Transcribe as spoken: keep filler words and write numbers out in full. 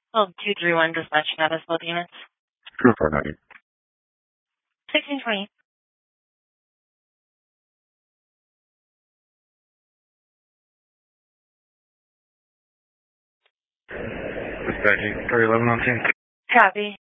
Oh, two three one dispatch status, both units. Two four nine. sixteen twenty. Dispatching three eleven on ten. Copy.